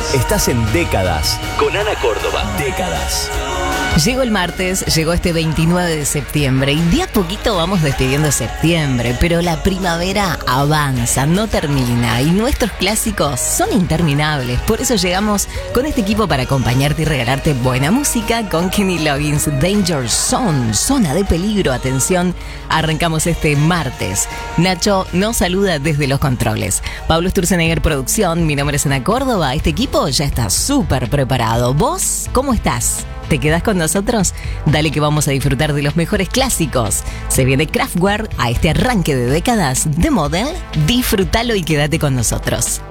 Estás en Décadas con Ana Córdoba. Décadas. Llegó el martes, llegó este 29 de septiembre y de a poquito vamos despidiendo septiembre, pero la primavera avanza, no termina y nuestros clásicos son interminables. Por eso llegamos con este equipo para acompañarte y regalarte buena música con Kenny Loggins, Danger Zone, zona de peligro, atención. Arrancamos este martes. Nacho nos saluda desde los controles. Pablo Sturzenegger, producción. Mi nombre es Ana Córdoba. Este equipo ya está súper preparado. ¿Vos cómo estás? ¿Te quedás con nosotros? Dale que vamos a disfrutar de los mejores clásicos. Se viene Kraftwerk a este arranque de décadas de Model. Disfrútalo y quédate con nosotros.